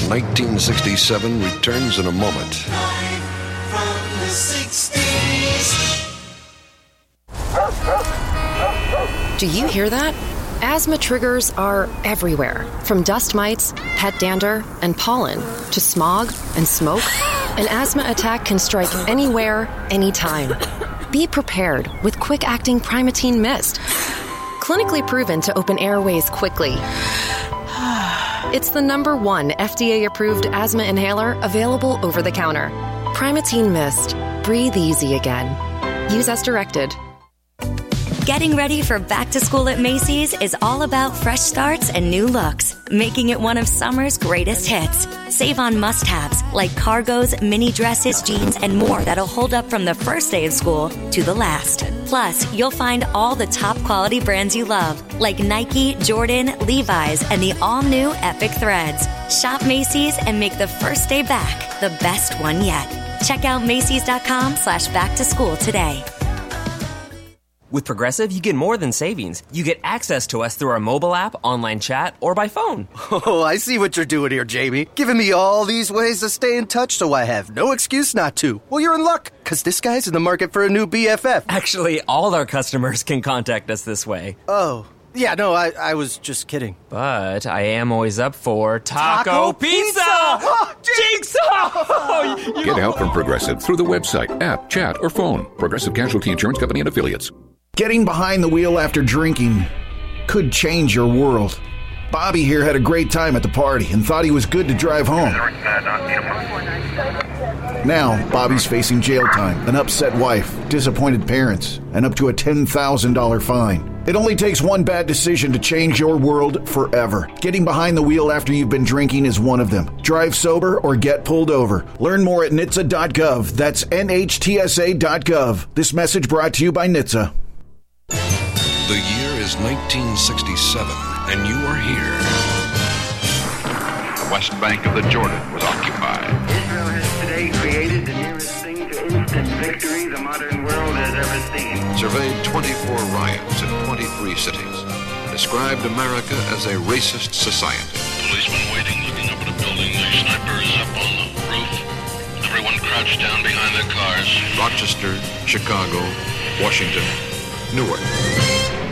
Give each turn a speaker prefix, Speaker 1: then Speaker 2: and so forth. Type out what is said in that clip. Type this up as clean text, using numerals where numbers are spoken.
Speaker 1: 1967 returns in a moment.
Speaker 2: Live from the 60s.
Speaker 3: Do you hear that? Asthma triggers are everywhere, from dust mites, pet dander, and pollen, to smog and smoke. An asthma attack can strike anywhere, anytime. Be prepared with quick-acting Primatene Mist. Clinically proven to open airways quickly. It's the #1 FDA-approved asthma inhaler available over the counter. Primatene Mist. Breathe easy again. Use as directed.
Speaker 4: Getting ready for back to school at Macy's is all about fresh starts and new looks, making it one of summer's greatest hits. Save on must-haves like cargos, mini dresses, jeans, and more that'll hold up from the first day of school to the last. Plus, you'll find all the top quality brands you love, like Nike, Jordan, Levi's, and the all-new Epic Threads. Shop Macy's and make the first day back the best one yet. Check out Macys.com/back to school today.
Speaker 5: With Progressive, you get more than savings. You get access to us through our mobile app, online chat, or by phone.
Speaker 6: Oh, I see what you're doing here, Jamie. Giving me all these ways to stay in touch so I have no excuse not to. Well, you're in luck, because this guy's in the market for a new BFF.
Speaker 5: Actually, all our customers can contact us this way.
Speaker 6: Oh, yeah, no, I was just kidding.
Speaker 5: But I am always up for Taco Pizza! Jinx!
Speaker 7: Get help from Progressive through the website, app, chat, or phone. Progressive Casualty Insurance Company and Affiliates.
Speaker 8: Getting behind the wheel after drinking could change your world. Bobby here had a great time at the party and thought he was good to drive home. Now, Bobby's facing jail time, an upset wife, disappointed parents, and up to a $10,000 fine. It only takes one bad decision to change your world forever. Getting behind the wheel after you've been drinking is one of them. Drive sober or get pulled over. Learn more at NHTSA.gov. That's NHTSA.gov. This message brought to you by NHTSA.
Speaker 1: The year is 1967, and you are here.
Speaker 9: The west bank of the Jordan was occupied.
Speaker 10: Israel has today created the nearest thing to instant victory the modern world has ever seen.
Speaker 1: Surveyed 24 riots in 23 cities. Described America as a racist society.
Speaker 11: Policemen waiting, looking up at a building. The snipers up on the roof. Everyone crouched down behind their cars.
Speaker 1: Rochester, Chicago, Washington, Newark.